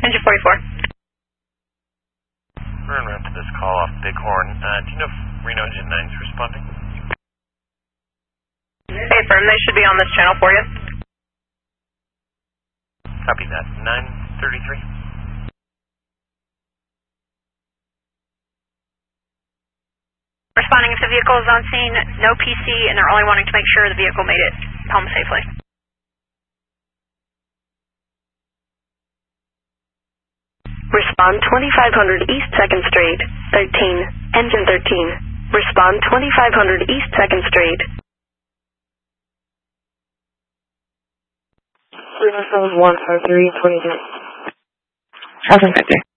Engine 44. We're en route to this call off Bighorn. Do you know if Reno Engine 9 is responding? Hey, firm, they should be on this channel for you. Copy that. 933. Responding if the vehicle is on scene, no PC, and they're only wanting to make sure the vehicle made it home safely. Respond 2500 East 2nd Street, 13, Engine 13. Respond 2500 East 2nd Street. Reno 153, 23. 750.